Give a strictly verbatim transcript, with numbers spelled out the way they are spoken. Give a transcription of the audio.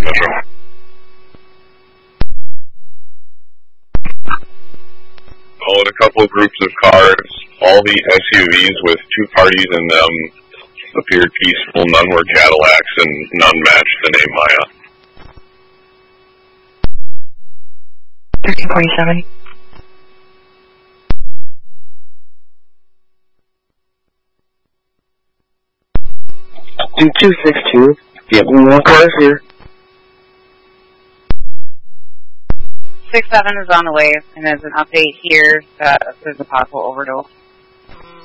Metro. Oh, and a couple of groups of cars, all the S U Vs with two parties in them appeared peaceful. None were Cadillacs, and none matched the name Maya. thirteen forty-seven. two two six two. Yep, more cars here. six seven is on the way, and there's an update here that there's a possible overdose.